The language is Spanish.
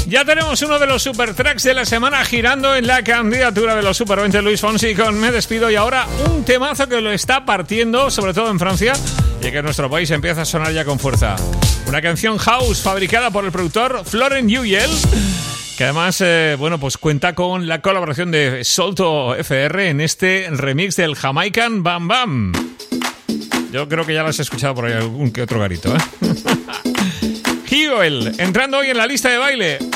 Ya tenemos uno de los super tracks de la semana girando en la candidatura de los Super 20, Luis Fonsi con Me Despido, y ahora un temazo que lo está partiendo, sobre todo en Francia, y que en nuestro país empieza a sonar ya con fuerza. Una canción house fabricada por el productor Florent Yuyel, que además, pues cuenta con la colaboración de Solto FR en este remix del Jamaican Bam Bam. Yo creo que ya lo has escuchado por ahí algún que otro garito, ¿eh? Hioel, entrando hoy en la lista de baile.